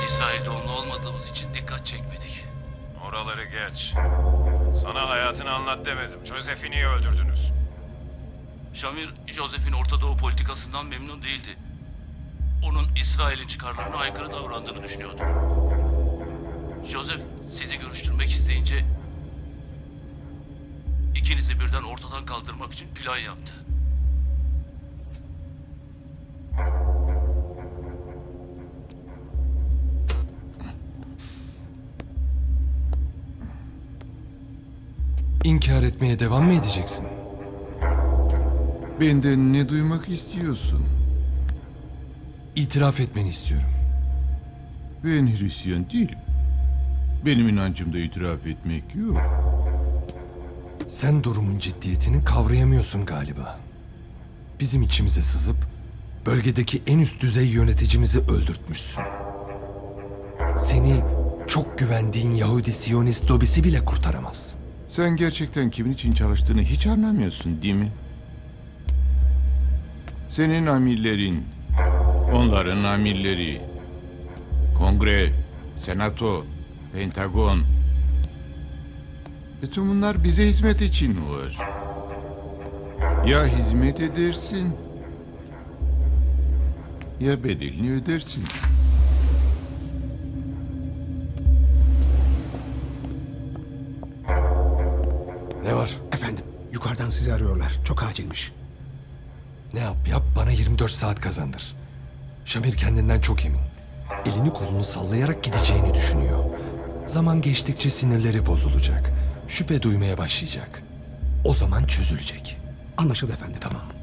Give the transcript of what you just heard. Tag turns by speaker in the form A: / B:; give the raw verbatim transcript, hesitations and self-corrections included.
A: İsrail doğumlu olmadığımız için dikkat çekmedik.
B: Oraları geç. Sana hayatını anlat demedim. Joseph'i niye öldürdünüz?
A: Şamir, Joseph'in Orta Doğu politikasından memnun değildi. Onun İsrail'in çıkarlarına aykırı davrandığını düşünüyordu. Joseph sizi görüştürmek isteyince ikinizi birden ortadan kaldırmak için plan yaptı.
C: İnkar etmeye devam mı edeceksin?
D: Benden ne duymak istiyorsun?
C: İtiraf etmeni istiyorum.
D: Ben Hristiyan değilim. Benim inancımda itiraf etmek yok.
C: Sen durumun ciddiyetini kavrayamıyorsun galiba. Bizim içimize sızıp bölgedeki en üst düzey yöneticimizi öldürtmüşsün. Seni çok güvendiğin Yahudi Siyonist lobisi bile kurtaramaz.
D: Sen gerçekten kimin için çalıştığını hiç anlamıyorsun, değil mi? Senin amirlerin, onların amirleri, kongre, senato, pentagon, bütün bunlar bize hizmet için var. Ya hizmet edersin, ya bedelini ödersin.
C: Ne var?
E: Efendim, yukarıdan sizi arıyorlar. Çok acilmiş.
C: Ne yap yap bana yirmi dört saat kazandır. Şamir kendinden çok emin. Elini kolunu sallayarak gideceğini düşünüyor. Zaman geçtikçe sinirleri bozulacak. Şüphe duymaya başlayacak. O zaman çözülecek.
E: Anlaşıldı efendim.
C: Tamam.